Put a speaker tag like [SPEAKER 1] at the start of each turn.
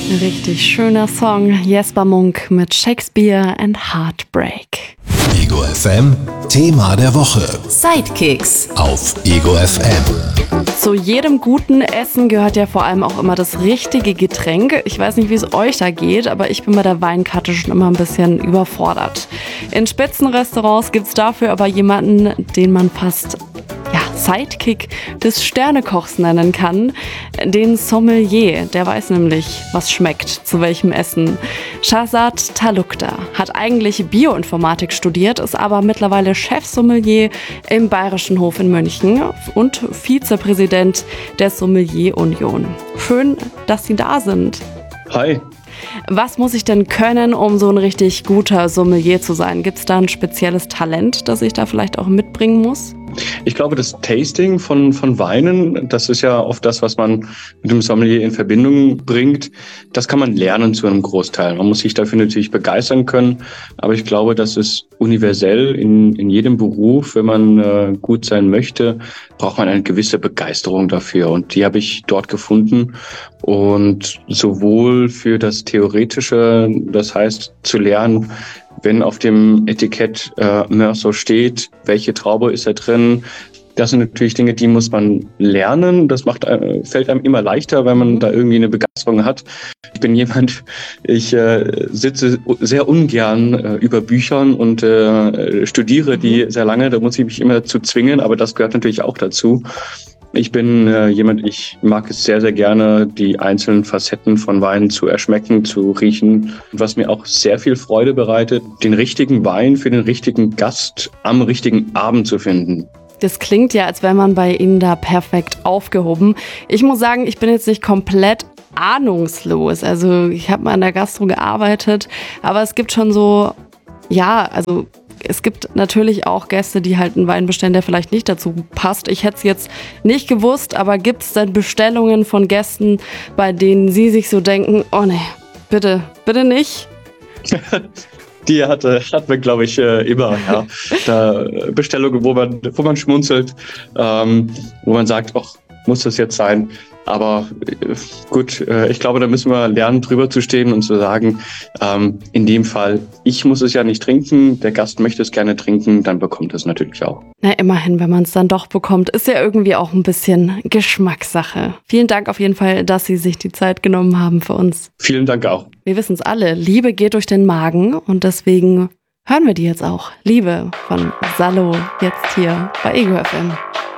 [SPEAKER 1] Richtig schöner Song. Jesper Munk mit Shakespeare and Heartbreak.
[SPEAKER 2] Ego FM, Thema der Woche.
[SPEAKER 3] Sidekicks
[SPEAKER 2] Auf Ego FM.
[SPEAKER 1] Zu jedem guten Essen gehört ja vor allem auch immer das richtige Getränk. Ich weiß nicht, wie es euch da geht, aber ich bin bei der Weinkarte schon immer ein bisschen überfordert. In Spitzenrestaurants gibt's dafür aber jemanden, den man fast Sidekick des Sternekochs nennen kann, den Sommelier. Der weiß nämlich, was schmeckt, zu welchem Essen. Shahzad Talukder hat eigentlich Bioinformatik studiert, ist aber mittlerweile Chefsommelier im Bayerischen Hof in München und Vizepräsident der Sommelier Union. Schön, dass Sie da sind.
[SPEAKER 4] Hi.
[SPEAKER 1] Was muss ich denn können, um so ein richtig guter Sommelier zu sein? Gibt es da ein spezielles Talent, das ich da vielleicht auch mitbringen muss?
[SPEAKER 4] Ich glaube, das Tasting von Weinen, das ist ja oft das, was man mit dem Sommelier in Verbindung bringt. Das kann man lernen zu einem Großteil. Man muss sich dafür natürlich begeistern können. Aber ich glaube, das ist universell in jedem Beruf. Wenn man gut sein möchte, braucht man eine gewisse Begeisterung dafür. Und die habe ich dort gefunden. Und sowohl für das Theoretische, das heißt zu lernen, wenn auf dem Etikett Meursault steht, welche Traube ist da drin. Das sind natürlich Dinge, die muss man lernen. Das fällt einem immer leichter, wenn man da irgendwie eine Begeisterung hat. Ich bin jemand, ich sitze sehr ungern über Büchern und studiere die sehr lange. Da muss ich mich immer dazu zwingen, aber das gehört natürlich auch dazu. Ich bin jemand, ich mag es sehr, sehr gerne, die einzelnen Facetten von Weinen zu erschmecken, zu riechen. Was mir auch sehr viel Freude bereitet, den richtigen Wein für den richtigen Gast am richtigen Abend zu finden.
[SPEAKER 1] Das klingt ja, als wäre man bei Ihnen da perfekt aufgehoben. Ich muss sagen, ich bin jetzt nicht komplett ahnungslos. Also ich habe mal in der Gastro gearbeitet, aber es gibt schon so, es gibt natürlich auch Gäste, die halt einen Wein bestellen, der vielleicht nicht dazu passt. Ich hätte es jetzt nicht gewusst, aber gibt es denn Bestellungen von Gästen, bei denen Sie sich so denken, oh nee, bitte nicht?
[SPEAKER 4] Die hat man, glaube ich, immer. Ja. Da Bestellungen, wo man schmunzelt, wo man sagt, ach, muss das jetzt sein? Aber gut, ich glaube, da müssen wir lernen, drüber zu stehen und zu sagen, in dem Fall, ich muss es ja nicht trinken, der Gast möchte es gerne trinken, dann bekommt es natürlich auch.
[SPEAKER 1] Na, immerhin, wenn man es dann doch bekommt, ist ja irgendwie auch ein bisschen Geschmackssache. Vielen Dank auf jeden Fall, dass Sie sich die Zeit genommen haben für uns.
[SPEAKER 4] Vielen Dank auch.
[SPEAKER 1] Wir wissen es alle, Liebe geht durch den Magen und deswegen hören wir die jetzt auch. Liebe von Salo, jetzt hier bei Ego FM.